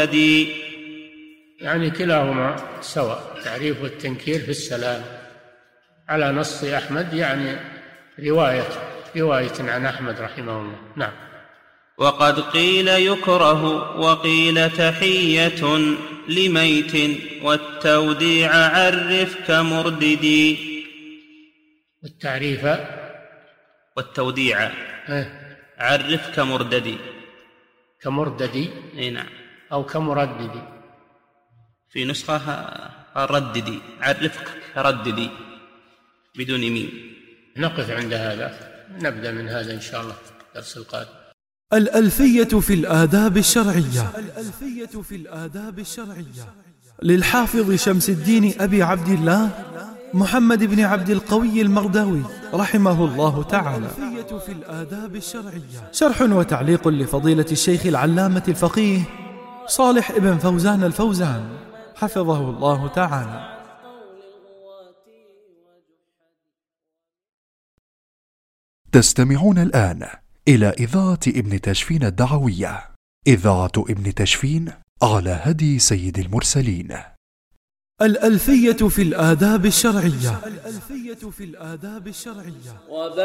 يعني كلاهما سواء، التعريف والتنكير في السلام على نص أحمد، يعني رواية عن أحمد رحمه الله. نعم. وقد قيل يكره وقيل تحية لميت والتوديع عرف كمرددي. والتعريف والتوديع عرف كمرددي. كمرددي. نعم. أو كمرددي. في نسخة رددي، عرف كرددي بدون ميم. نقف عند هذا، نبدأ من هذا إن شاء الله درس القادم. الألفية في الآداب الشرعية للحافظ شمس الدين أبي عبد الله محمد بن عبد القوي المرداوي رحمه الله تعالى. شرح وتعليق لفضيلة الشيخ العلامة الفقيه صالح ابن فوزان الفوزان حفظه الله تعالى. تستمعون الآن إلى إذاعة ابن تشفين الدعوية، إذاعة ابن تشفين على هدي سيد المرسلين. الألفية في الآداب الشرعية.